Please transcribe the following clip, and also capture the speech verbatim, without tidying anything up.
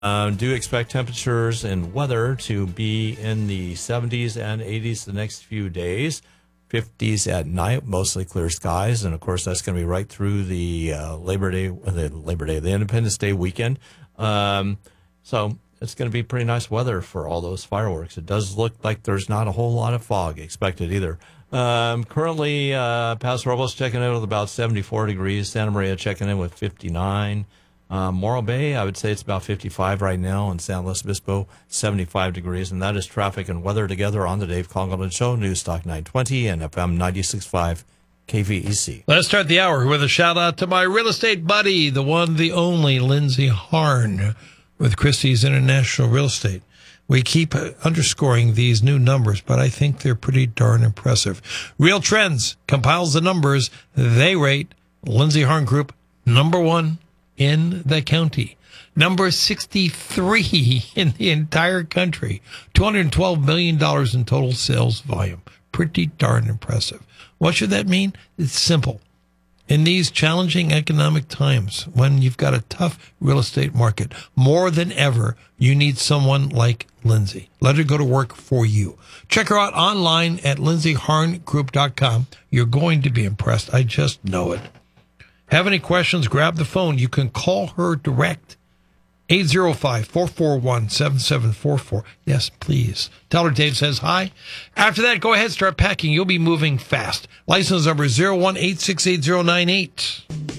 Um, do expect temperatures and weather to be in the seventies and eighties the next few days. fifties at night, mostly clear skies, and of course that's going to be right through the uh, Labor Day, the Labor Day, the Independence Day weekend. Um, so it's going to be pretty nice weather for all those fireworks. It does look like there's not a whole lot of fog expected either. Um, currently, uh, Paso Robles checking in with about seventy-four degrees. Santa Maria checking in with fifty-nine. Um, Morro Bay, I would say it's about fifty-five right now, and San Luis Obispo, seventy-five degrees. And that is traffic and weather together on the Dave Congleton Show, News Talk nine twenty and F M ninety-six point five K V E C. Let's start the hour with a shout out to my real estate buddy, the one, the only, Lindsay Harn with Christie's International Real Estate. We keep underscoring these new numbers, but I think they're pretty darn impressive. Real Trends compiles the numbers. They rate Lindsay Harn Group number one in the county, number sixty-three in the entire country, two hundred twelve million dollars in total sales volume. Pretty darn impressive. What should that mean? It's simple. In these challenging economic times, when you've got a tough real estate market, more than ever, you need someone like Lindsay. Let her go to work for you. Check her out online at lindsay harn group dot com. You're going to be impressed. I just know it. Have any questions, grab the phone. You can call her direct, eight oh five, four four one, seven seven four four. Yes, please. Tell her Dave says hi. After that, go ahead, start packing. You'll be moving fast. License number zero one eight six eight zero nine eight.